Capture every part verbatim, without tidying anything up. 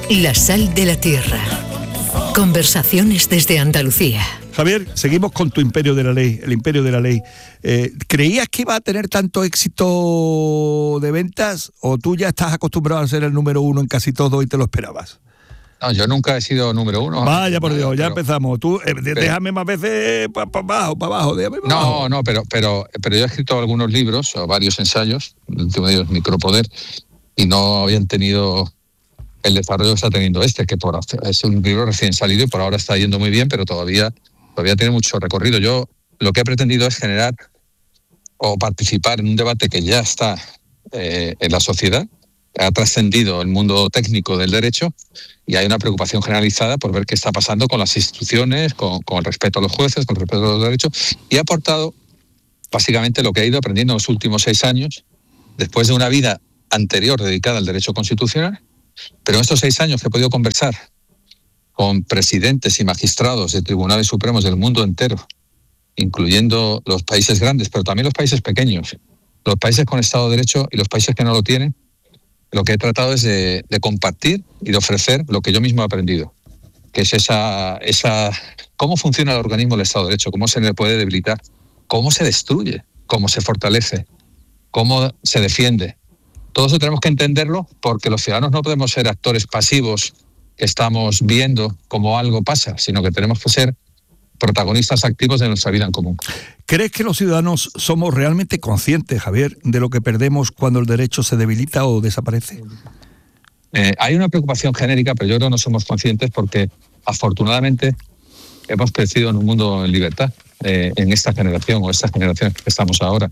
La sal de la tierra. Conversaciones desde Andalucía. Javier, seguimos con tu imperio de la ley, el imperio de la ley. Eh, ¿Creías que iba a tener tanto éxito de ventas o tú ya estás acostumbrado a ser el número uno en casi todo y te lo esperabas? No, yo nunca he sido número uno. Vaya por Dios, ya pero, empezamos. Tú, eh, pero, déjame más veces para pa abajo, para abajo. Déjame pa no, abajo. no, pero, pero, pero yo he escrito algunos libros, o varios ensayos, el último de ellos Micropoder, y no habían tenido el desarrollo que está teniendo este, que por, es un libro recién salido y por ahora está yendo muy bien, pero todavía, todavía tiene mucho recorrido. Yo lo que he pretendido es generar o participar en un debate que ya está eh, en la sociedad, ha trascendido el mundo técnico del derecho y hay una preocupación generalizada por ver qué está pasando con las instituciones, con, con el respeto a los jueces, con el respeto a los derechos, y he aportado básicamente lo que he ido aprendiendo en los últimos seis años, después de una vida anterior dedicada al derecho constitucional, pero en estos seis años que he podido conversar con presidentes y magistrados de tribunales supremos del mundo entero, incluyendo los países grandes, pero también los países pequeños, los países con Estado de Derecho y los países que no lo tienen, lo que he tratado es de, de compartir y de ofrecer lo que yo mismo he aprendido, que es esa, esa cómo funciona el organismo del Estado de Derecho, cómo se le puede debilitar, cómo se destruye, cómo se fortalece, cómo se defiende. Todo eso tenemos que entenderlo porque los ciudadanos no podemos ser actores pasivos que estamos viendo cómo algo pasa, sino que tenemos que ser protagonistas activos de nuestra vida en común. ¿Crees que los ciudadanos somos realmente conscientes, Javier, de lo que perdemos cuando el derecho se debilita o desaparece? Eh, hay una preocupación genérica, pero yo creo que no somos conscientes porque afortunadamente hemos crecido en un mundo en libertad, eh, en esta generación o estas generaciones que estamos ahora.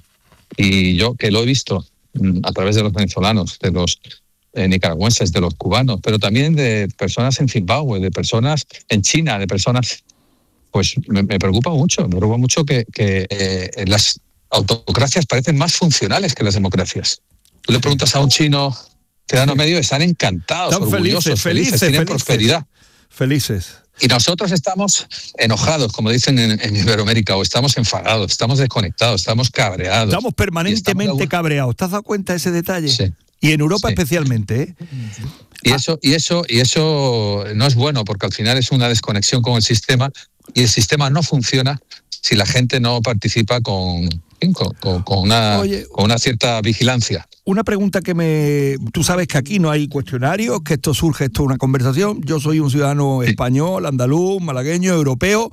Y yo que lo he visto a través de los venezolanos, de los eh, nicaragüenses, de los cubanos, pero también de personas en Zimbabue, de personas en China, de personas... Pues me, me preocupa mucho, me preocupa mucho que, que eh, las autocracias parecen más funcionales que las democracias. Tú le preguntas a un chino, ciudadano medio, están encantados, están orgullosos, felices, felices, tienen felices, prosperidad. Felices. Y nosotros estamos enojados, como dicen en, en Iberoamérica, o estamos enfadados, estamos desconectados, estamos cabreados. Estamos permanentemente estamos... cabreados. ¿Te has dado cuenta de ese detalle? Sí. Y en Europa sí. especialmente, ¿eh? Y eso, y eso, y eso no es bueno, porque al final es una desconexión con el sistema, y el sistema no funciona si la gente no participa con, con, con, una, Oye, con una cierta vigilancia. Una pregunta que me... Tú sabes que aquí no hay cuestionarios, que esto surge, esto es una conversación. Yo soy un ciudadano sí. español, andaluz, malagueño, europeo,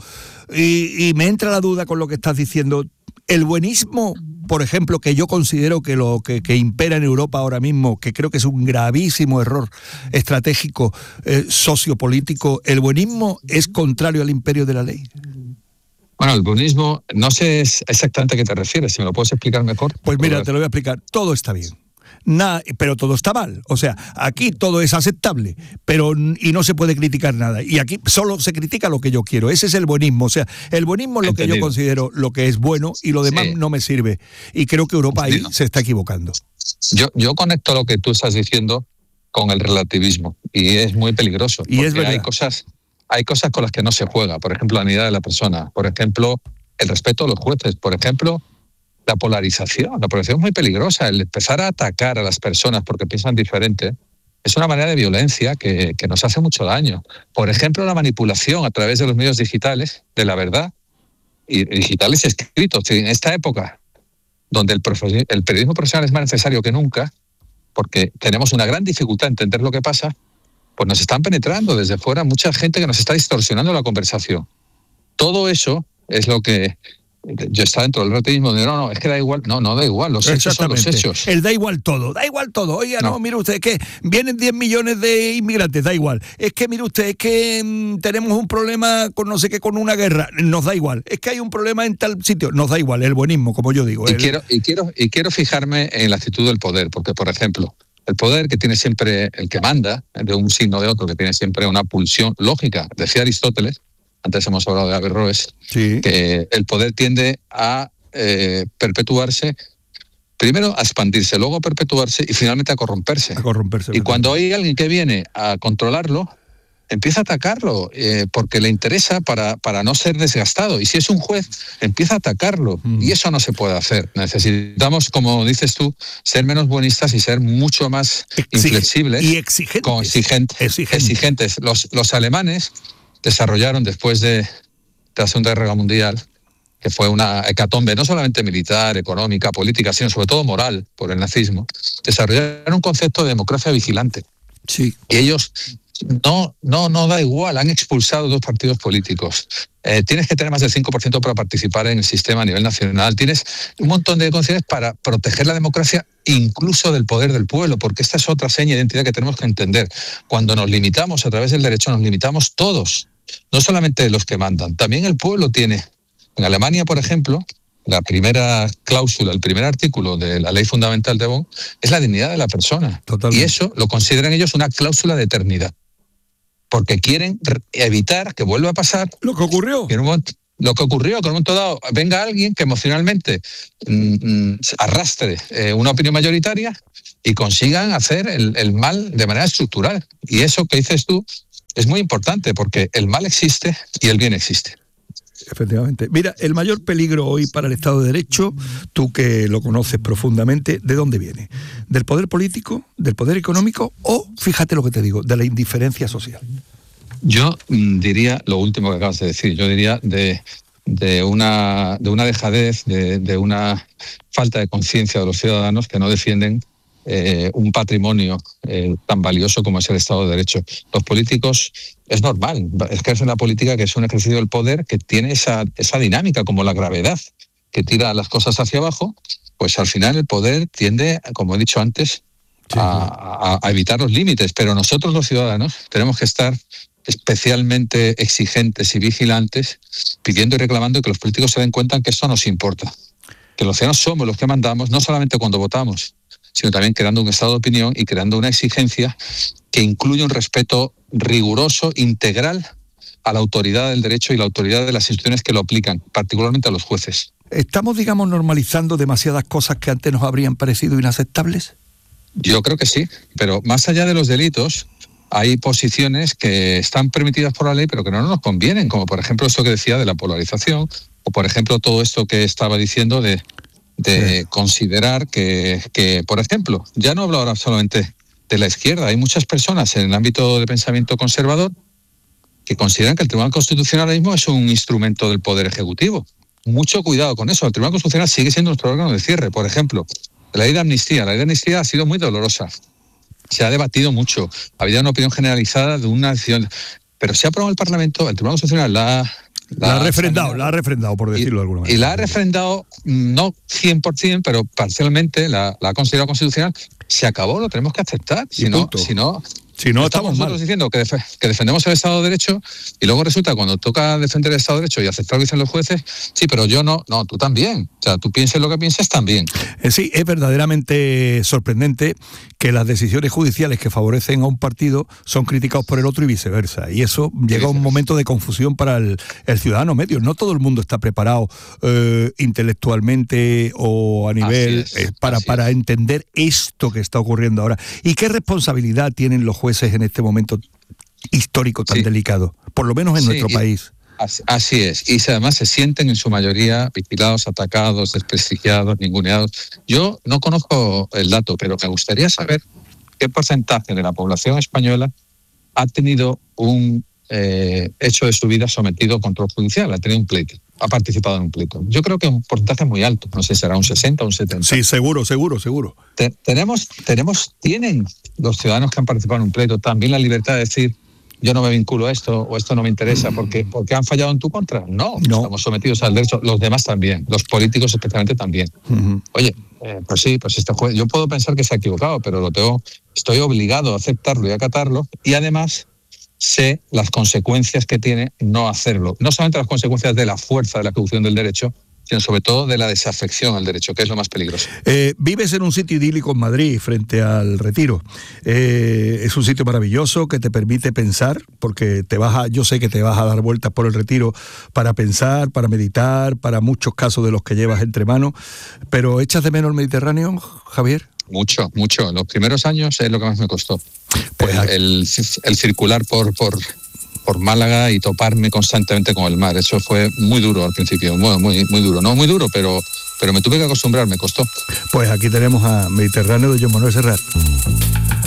y, y me entra la duda con lo que estás diciendo. El buenismo, por ejemplo, que yo considero que lo que, que impera en Europa ahora mismo, que creo que es un gravísimo error estratégico, eh, sociopolítico, ¿el buenismo es contrario al imperio de la ley? Bueno, el buenismo, no sé exactamente a qué te refieres, si me lo puedes explicar mejor. Pues mira, te lo voy a explicar. Todo está bien. Nada, pero todo está mal. O sea, aquí todo es aceptable, pero y no se puede criticar nada. Y aquí solo se critica lo que yo quiero. Ese es el buenismo. O sea, el buenismo es lo Entendido. que yo considero lo que es bueno y lo demás sí. no me sirve. Y creo que Europa Entendido. ahí se está equivocando. Yo, yo conecto lo que tú estás diciendo con el relativismo y es muy peligroso. Y es verdad. Hay cosas, hay cosas con las que no se juega. Por ejemplo, la unidad de la persona. Por ejemplo, el respeto a los jueces. Por ejemplo, la polarización. La polarización es muy peligrosa. El empezar a atacar a las personas porque piensan diferente es una manera de violencia que, que nos hace mucho daño. Por ejemplo, la manipulación a través de los medios digitales de la verdad y digitales escritos. En esta época, donde el, profe- el periodismo profesional es más necesario que nunca, porque tenemos una gran dificultad en entender lo que pasa, pues nos están penetrando desde fuera mucha gente que nos está distorsionando la conversación. Todo eso es lo que... Yo estaba dentro del relativismo de no, no, es que da igual, no, no da igual, los hechos son los hechos. El da igual todo, da igual todo. Oiga, no, no mire usted, es que vienen diez millones de inmigrantes, da igual. Es que, mire usted, es que mmm, tenemos un problema con no sé qué, con una guerra, nos da igual. Es que hay un problema en tal sitio, nos da igual, el buenismo, como yo digo. Y, el... quiero, y, quiero, y quiero fijarme en la actitud del poder, porque, por ejemplo, el poder que tiene siempre, el que manda, de un signo de otro, que tiene siempre una pulsión lógica, decía Aristóteles, antes hemos hablado de Averroes, sí. que el poder tiende a eh, perpetuarse, primero a expandirse, luego a perpetuarse y finalmente a corromperse. A corromperse. Y cuando hay alguien que viene a controlarlo, empieza a atacarlo, eh, porque le interesa para, para no ser desgastado. Y si es un juez, empieza a atacarlo. Mm. Y eso no se puede hacer. Necesitamos, como dices tú, ser menos buenistas y ser mucho más Exige, inflexibles. Y exigentes. Con exigentes. exigentes. exigentes. Los, los alemanes desarrollaron después de, de la Segunda Guerra Mundial, que fue una hecatombe no solamente militar, económica, política, sino sobre todo moral por el nazismo, desarrollaron un concepto de democracia vigilante. Sí. Y ellos, no, no, no da igual, han expulsado dos partidos políticos. Eh, tienes que tener más del cinco por ciento para participar en el sistema a nivel nacional. Tienes un montón de condiciones para proteger la democracia, incluso del poder del pueblo, porque esta es otra seña de identidad que tenemos que entender. Cuando nos limitamos a través del derecho, nos limitamos todos, no solamente los que mandan, también el pueblo tiene. En Alemania, por ejemplo, la primera cláusula, el primer artículo de la ley fundamental de Bonn es la dignidad de la persona. Totalmente. Y eso lo consideran ellos una cláusula de eternidad. Porque quieren evitar que vuelva a pasar lo que ocurrió. Que en un momento, lo que ocurrió, que en un momento dado venga alguien que emocionalmente mmm, arrastre eh, una opinión mayoritaria y consigan hacer el, el mal de manera estructural. Y eso que dices tú es muy importante, porque el mal existe y el bien existe. Efectivamente. Mira, el mayor peligro hoy para el Estado de Derecho, tú que lo conoces profundamente, ¿de dónde viene? ¿Del poder político, del poder económico o, fíjate lo que te digo, de la indiferencia social? Yo mm, diría lo último que acabas de decir. Yo diría de, de, una, de una dejadez, de, de una falta de conciencia de los ciudadanos que no defienden Eh, un patrimonio eh, tan valioso como es el Estado de Derecho. Los políticos, es normal, es que es una política que es un ejercicio del poder que tiene esa, esa dinámica, como la gravedad, que tira las cosas hacia abajo, pues al final el poder tiende, como he dicho antes, sí, a, a, a evitar los límites, pero nosotros los ciudadanos tenemos que estar especialmente exigentes y vigilantes, pidiendo y reclamando que los políticos se den cuenta que esto nos importa, que los ciudadanos somos los que mandamos, no solamente cuando votamos, sino también creando un estado de opinión y creando una exigencia que incluye un respeto riguroso, integral a la autoridad del derecho y la autoridad de las instituciones que lo aplican, particularmente a los jueces. ¿Estamos, digamos, normalizando demasiadas cosas que antes nos habrían parecido inaceptables? Yo creo que sí, pero más allá de los delitos, hay posiciones que están permitidas por la ley, pero que no nos convienen, como por ejemplo esto que decía de la polarización, o por ejemplo todo esto que estaba diciendo de... de sí. considerar que, que, por ejemplo, ya no hablo ahora solamente de la izquierda, hay muchas personas en el ámbito de pensamiento conservador que consideran que el Tribunal Constitucional ahora mismo es un instrumento del Poder Ejecutivo. Mucho cuidado con eso, el Tribunal Constitucional sigue siendo nuestro órgano de cierre. Por ejemplo, la ley de amnistía, la ley de amnistía ha sido muy dolorosa, se ha debatido mucho, ha habido una opinión generalizada de una decisión, pero se ha aprobado en el Parlamento, el Tribunal Constitucional la ha La, la ha refrendado, la ha refrendado, por decirlo y, de alguna manera. Y la ha refrendado, no cien por ciento, pero parcialmente, la, la ha considerado constitucional. Se acabó, lo tenemos que aceptar. Si no, si no, si no, estamos, estamos nosotros mal. diciendo que, def que defendemos el Estado de Derecho y luego resulta cuando toca defender el Estado de Derecho y aceptar lo que dicen los jueces, sí, pero yo no, no, tú también. O sea, tú pienses lo que pienses también. Eh, sí, es verdaderamente sorprendente que las decisiones judiciales que favorecen a un partido son criticados por el otro y viceversa. Y eso llega a un momento de confusión para el, el ciudadano medio. No todo el mundo está preparado eh, intelectualmente o a nivel es, eh, para, para entender esto que está ocurriendo ahora. ¿Y qué responsabilidad tienen los jueces en este momento histórico tan sí. delicado? Por lo menos en sí, nuestro y, país. Así, así es. Y además se sienten en su mayoría vigilados, atacados, desprestigiados, ninguneados. Yo no conozco el dato, pero me gustaría saber qué porcentaje de la población española ha tenido un eh, hecho de su vida sometido a control judicial, ha tenido un pleito, ha participado en un pleito. Yo creo que es un porcentaje muy alto, no sé si será un sesenta o un setenta. Sí, seguro, seguro, seguro. Te, tenemos, tenemos, tienen los ciudadanos que han participado en un pleito también la libertad de decir yo no me vinculo a esto o esto no me interesa porque, porque han fallado en tu contra. No, no, estamos sometidos al derecho, los demás también, los políticos especialmente también. Uh-huh. Oye, eh, pues sí, pues este juez, yo puedo pensar que se ha equivocado, pero lo tengo, estoy obligado a aceptarlo y a acatarlo, y además sé las consecuencias que tiene no hacerlo. No solamente las consecuencias de la fuerza de la ejecución del derecho, sino sobre todo de la desafección al derecho, que es lo más peligroso. Eh, vives en un sitio idílico en Madrid, frente al Retiro. Eh, es un sitio maravilloso que te permite pensar, porque te vas a, yo sé que te vas a dar vueltas por el Retiro para pensar, para meditar, para muchos casos de los que llevas entre manos. ¿Pero echas de menos el Mediterráneo, Javier? Mucho, mucho. Los primeros años es lo que más me costó. Pues el, el, el circular por, por, por Málaga y toparme constantemente con el mar. Eso fue muy duro al principio, muy, muy, muy duro. No muy duro, pero, pero me tuve que acostumbrar, me costó. Pues aquí tenemos a Mediterráneo de Joan Manuel Serrat.